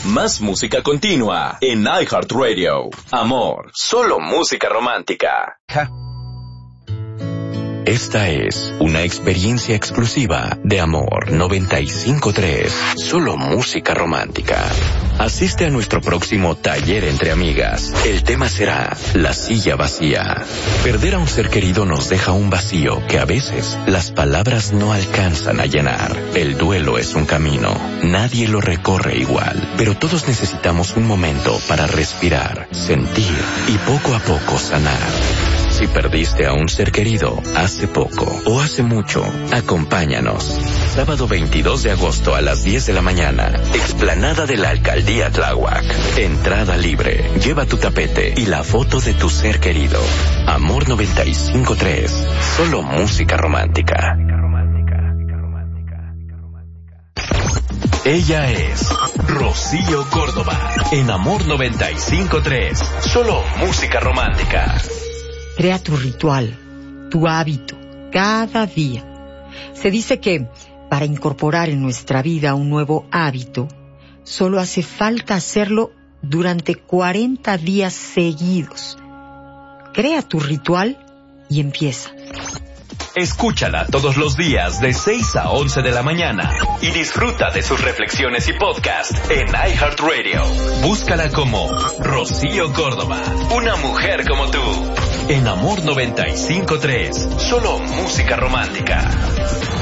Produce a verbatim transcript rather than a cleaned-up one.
Más música continua en iHeartRadio. Amor, solo música romántica. Ja. Esta es una experiencia exclusiva de Amor noventa y cinco punto tres. Solo música romántica. Asiste a nuestro próximo taller entre amigas. El tema será la silla vacía. Perder a un ser querido nos deja un vacío que a veces las palabras no alcanzan a llenar. El duelo es un camino. Nadie lo recorre igual, pero todos necesitamos un momento para respirar, sentir y poco a poco sanar. Si perdiste a un ser querido hace poco o hace mucho, acompáñanos. Sábado veintidós de agosto a las diez de la mañana, explanada de la Alcaldía Tláhuac. Entrada libre. Lleva tu tapete y la foto de tu ser querido. Amor noventa y cinco punto tres. Solo música romántica. Ella es Rocío Córdoba. En Amor noventa y cinco punto tres. Solo música romántica. Crea tu ritual, tu hábito, cada día. Se dice que para incorporar en nuestra vida un nuevo hábito, solo hace falta hacerlo durante cuarenta días seguidos. Crea tu ritual y empieza. Escúchala todos los días de seis a once de la mañana y disfruta de sus reflexiones y podcast en iHeartRadio. Búscala como Rocío Córdoba, una mujer como tú. En Amor noventa y cinco punto tres, solo música romántica.